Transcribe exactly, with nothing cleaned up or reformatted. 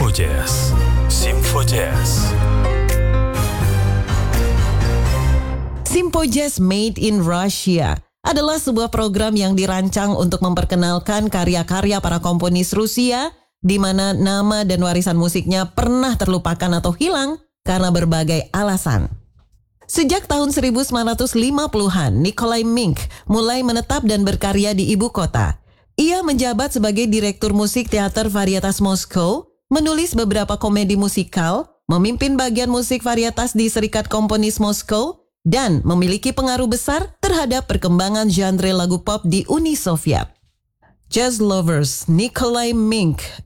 Simfojazz. Simfojazz. Simfojazz Made in Russia adalah sebuah program yang dirancang untuk memperkenalkan karya-karya para komponis Rusia di mana nama dan warisan musiknya pernah terlupakan atau hilang karena berbagai alasan. Sejak tahun seribu sembilan ratus lima puluhan, Nikolai Mink mulai menetap dan berkarya di ibu kota. Ia menjabat sebagai direktur musik teater varietas Moskow, menulis beberapa komedi musikal, memimpin bagian musik varietas di Serikat Komponis Moskow, dan memiliki pengaruh besar terhadap perkembangan genre lagu pop di Uni Soviet. Jazz lovers, Nikolai Mink